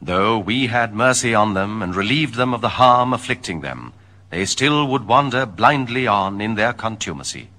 Though we had mercy on them and relieved them of the harm afflicting them, they still would wander blindly on in their contumacy.